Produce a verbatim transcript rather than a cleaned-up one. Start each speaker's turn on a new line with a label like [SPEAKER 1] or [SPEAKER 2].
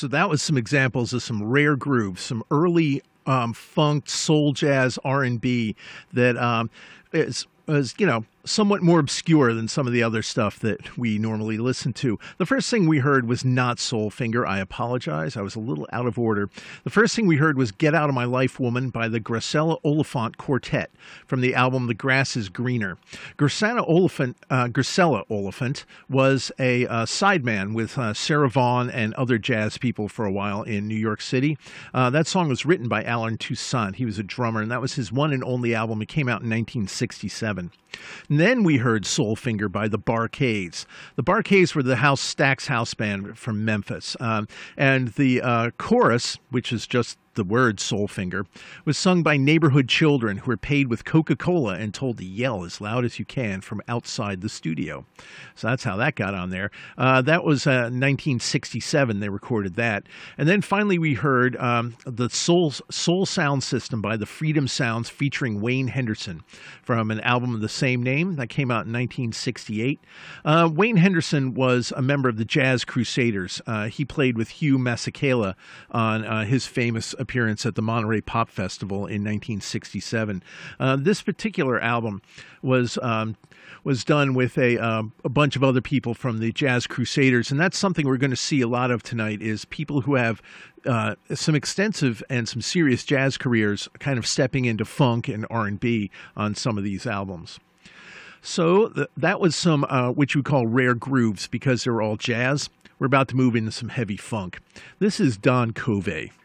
[SPEAKER 1] So that was some examples of some rare grooves, some early um, funk, soul, jazz, R and B that um, is, is, you know, somewhat more obscure than some of the other stuff that we normally listen to. The first thing we heard was not Soulfinger. I apologize. I was a little out of order. The first thing we heard was Get Out of My Life, Woman by the Gracella Oliphant Quartet from the album The Grass is Greener. Gracella Oliphant, uh, Gracella Oliphant was a uh, sideman with uh, Sarah Vaughan and other jazz people for a while in New York City. Uh, that song was written by Alan Toussaint. He was a drummer, and that was his one and only album. It came out in nineteen sixty-seven. And then we heard Soulfinger by the Bar-Kays. The Bar-Kays were the House Stax house band from Memphis. Um, and the uh, chorus, which is just the word Soulfinger, was sung by neighborhood children who were paid with Coca-Cola and told to yell as loud as you can from outside the studio. So that's how that got on there. Uh, that was uh, nineteen sixty-seven. They recorded that. And then finally we heard um, the Soul, Soul Sound System by the Freedom Sounds featuring Wayne Henderson from an album of the same name that came out in nineteen sixty-eight. Uh, Wayne Henderson was a member of the Jazz Crusaders. Uh, he played with Hugh Masekela on uh, his famous appearance at the Monterey Pop Festival in nineteen sixty-seven. Uh, this particular album was um, was done with a, uh, a bunch of other people from the Jazz Crusaders, and that's something we're going to see a lot of tonight is people who have uh, some extensive and some serious jazz careers kind of stepping into funk and R and B on some of these albums. So th- that was some uh, which we call rare grooves because they're all jazz. We're about to move into some heavy funk. This is Don Covay.